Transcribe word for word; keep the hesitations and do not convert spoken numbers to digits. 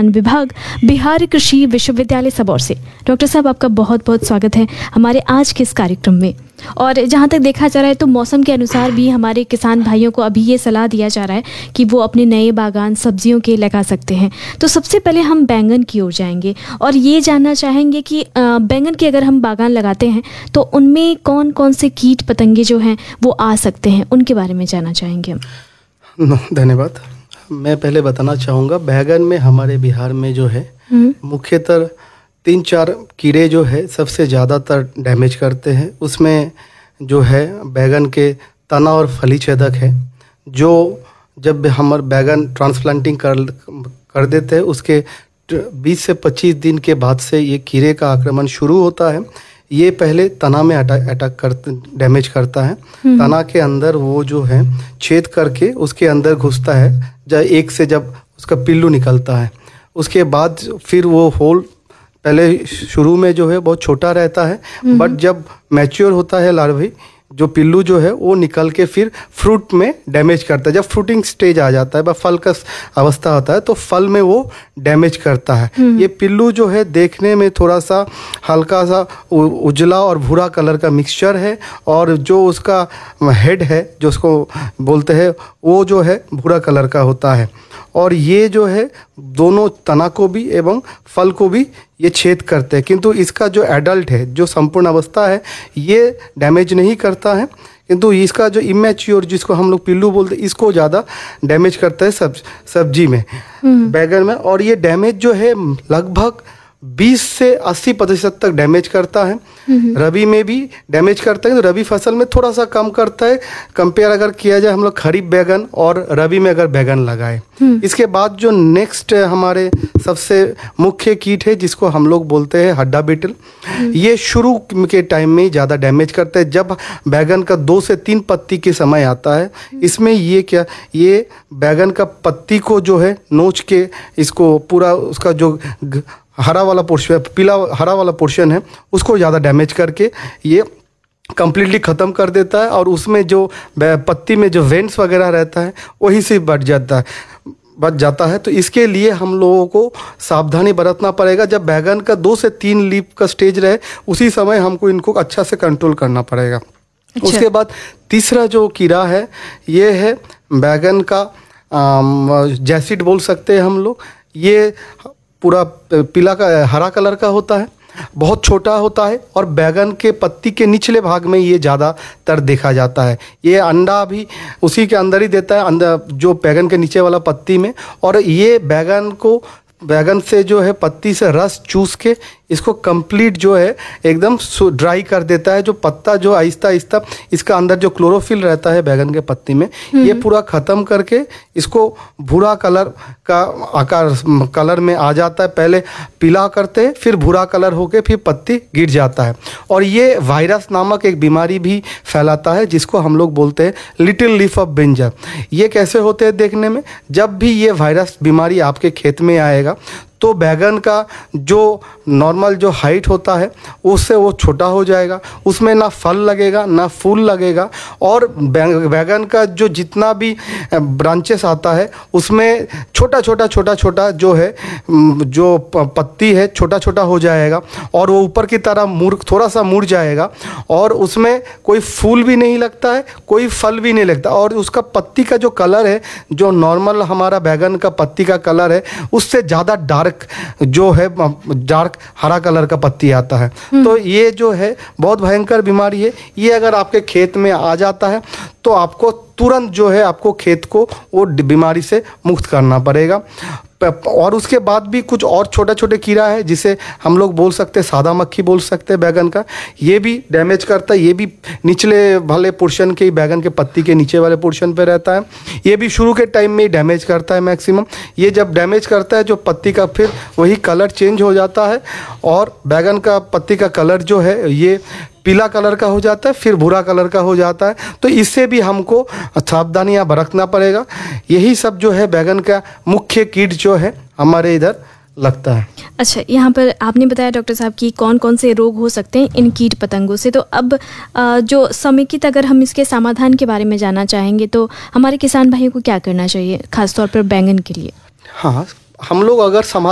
विज्ञान विभाग, बिहार कृषि विश्वविद्यालय सबौर से। डॉक्टर साहब, आपका बहुत बहुत स्वागत है हमारे आज के इस कार्यक्रम में। और जहाँ तक देखा जा रहा है तो मौसम के अनुसार भी हमारे किसान भाइयों को अभी ये सलाह दिया जा रहा है कि वो अपने नए बागान सब्जियों के लगा सकते हैं। तो सबसे पहले हम बैंगन की ओर जाएंगे और ये जानना चाहेंगे कि बैंगन के अगर हम बागान लगाते हैं तो उनमें कौन कौन से कीट पतंगे जो हैं वो आ सकते हैं, उनके बारे में जानना चाहेंगे हम। धन्यवाद। मैं पहले बताना चाहूँगा, बैंगन में हमारे बिहार में जो है मुख्यतः तीन चार कीड़े जो है सबसे ज़्यादातर डैमेज करते हैं। उसमें जो है बैंगन के तना और फली छेदक है, जो जब हमारे बैंगन ट्रांसप्लांटिंग कर कर देते हैं उसके बीस से पच्चीस दिन के बाद से ये कीड़े का आक्रमण शुरू होता है। ये पहले तना में अटैक अटैक कर डैमेज करता है। तना के अंदर वो जो है छेद करके उसके अंदर घुसता है, जब एक से जब उसका पिल्लू निकलता है उसके बाद फिर वो होल पहले शुरू में जो है बहुत छोटा रहता है, बट जब मैच्योर होता है लार्वी, जो पिल्लू जो है वो निकल के फिर फ्रूट में डैमेज करता है। जब फ्रूटिंग स्टेज आ जाता है, फल का अवस्था होता है तो फल में वो डैमेज करता है। ये पिल्लू जो है देखने में थोड़ा सा हल्का सा उजला और भूरा कलर का मिक्सचर है, और जो उसका हेड है जो उसको बोलते हैं वो जो है भूरा कलर का होता है। और ये जो है दोनों तना को भी एवं फल को भी ये छेद करते हैं, किंतु इसका जो एडल्ट है, जो संपूर्ण अवस्था है, ये डैमेज नहीं करता है, किंतु इसका जो इमेच्योर जिसको हम लोग पिल्लू बोलते हैं इसको ज़्यादा डैमेज करता है सब सब्जी में, बैंगन में। और ये डैमेज जो है लगभग बीस से अस्सी प्रतिशत तक डैमेज करता है। रबी में भी डैमेज करता है, तो रबी फसल में थोड़ा सा कम करता है कंपेयर अगर किया जाए हम लोग खरीफ बैगन और रबी में अगर बैगन लगाए। इसके बाद जो नेक्स्ट हमारे सबसे मुख्य कीट है जिसको हम लोग बोलते हैं हड्डा बीटल, ये शुरू के टाइम में ज़्यादा डैमेज करता है। जब बैगन का दो से तीन पत्ती के समय आता है, इसमें ये क्या ये बैगन का पत्ती को जो है नोच के इसको पूरा उसका जो हरा वाला पोर्शन पीला हरा वाला पोर्शन है उसको ज़्यादा डैमेज करके ये कम्प्लीटली ख़त्म कर देता है, और उसमें जो पत्ती में जो वेंट्स वगैरह रहता है वही से बढ़ जाता है बच जाता है। तो इसके लिए हम लोगों को सावधानी बरतना पड़ेगा। जब बैगन का दो से तीन लीफ का स्टेज रहे उसी समय हमको इनको अच्छा से कंट्रोल करना पड़ेगा। अच्छा। उसके बाद तीसरा जो कीड़ा है ये है बैगन का जैसिड बोल सकते हैं हम लोग। ये पूरा पीला का हरा कलर का होता है, बहुत छोटा होता है, और बैगन के पत्ती के निचले भाग में ये ज़्यादातर देखा जाता है। ये अंडा भी उसी के अंदर ही देता है, अंदर जो बैगन के नीचे वाला पत्ती में। और ये बैगन को बैगन से जो है पत्ती से रस चूस के इसको कंप्लीट जो है एकदम ड्राई कर देता है। जो पत्ता जो आहिस्ता आहिस्ता इसका अंदर जो क्लोरोफिल रहता है बैगन के पत्ती में, ये पूरा ख़त्म करके इसको भूरा कलर का आकार कलर में आ जाता है। पहले पीला करते हैं, फिर भूरा कलर होके फिर पत्ती गिर जाता है। और ये वायरस नामक एक बीमारी भी फैलाता है जिसको हम लोग बोलते हैं लिटिल लीफ ऑफ ब्रिंजल। ये कैसे होते हैं देखने में, जब भी ये वायरस बीमारी आपके खेत में आएगा तो बैगन का जो नॉर्मल जो हाइट होता है उससे वो छोटा हो जाएगा, उसमें ना फल लगेगा ना फूल लगेगा, और बैगन का जो जितना भी ब्रांचेस आता है उसमें छोटा छोटा छोटा छोटा जो है जो पत्ती है छोटा छोटा हो जाएगा, और वो ऊपर की तरह मुड़ थोड़ा सा मुड़ जाएगा, और उसमें कोई फूल भी नहीं लगता है, कोई फल भी नहीं लगता। और उसका पत्ती का जो कलर है, जो नॉर्मल हमारा बैगन का पत्ती का कलर है, उससे ज़्यादा डार्क जो है डार्क हरा कलर का पत्ती आता है। तो ये जो है बहुत भयंकर बीमारी है। ये अगर आपके खेत में आ जाता है तो आपको तुरंत जो है आपको खेत को वो बीमारी से मुक्त करना पड़ेगा। और उसके बाद भी कुछ और छोटे छोटे कीड़ा है जिसे हम लोग बोल सकते हैं सादा मक्खी बोल सकते हैं बैगन का। ये भी डैमेज करता है, ये भी निचले वाले पोर्शन के बैगन के पत्ती के नीचे वाले पोर्शन पे रहता है। ये भी शुरू के टाइम में ही डैमेज करता है मैक्सिमम। ये जब डैमेज करता है जो पत्ती का फिर वही कलर चेंज हो जाता है, और बैगन का पत्ती का कलर जो है ये पीला कलर का हो जाता है, फिर भूरा कलर का हो जाता है। तो इससे भी हमको सावधानियाँ बरतना पड़ेगा। यही सब जो है बैगन का मुख्य कीट जो है हमारे इधर लगता है। अच्छा, यहाँ पर आपने बताया डॉक्टर साहब कि कौन कौन से रोग हो सकते हैं इन कीट पतंगों से। तो अब जो समेकित अगर हम इसके समाधान के बारे में जानना चाहेंगे तो हमारे किसान भाइयों को क्या करना चाहिए, खासतौर पर बैंगन के लिए? हाँ, हम लोग अगर